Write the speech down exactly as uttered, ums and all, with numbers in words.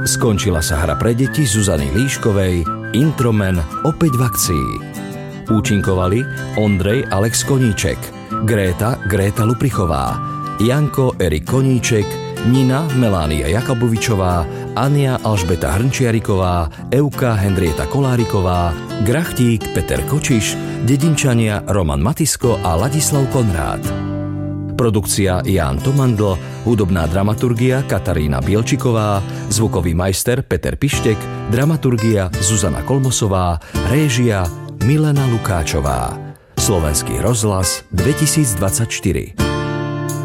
Skončila sa hra pre deti Zuzany Líškovej Intromen opäť v akcii. Účinkovali Ondrej Alex Koníček, Gréta Gréta Luprichová, Janko Erik Koníček, Nina Melánia Jakobovičová, Ania Alžbeta Hrnčiariková, Euka Henrieta Koláriková, Grachtík Peter Kočiš, dedinčania Roman Matisko a Ladislav Konrád. Produkcia Ján Tomandl, hudobná dramaturgia Katarína Bielčiková, zvukový majster Peter Pištek, dramaturgia Zuzana Kolmosová, réžia Milena Lukáčová. Slovenský rozhlas dvetisícdvadsaťštyri.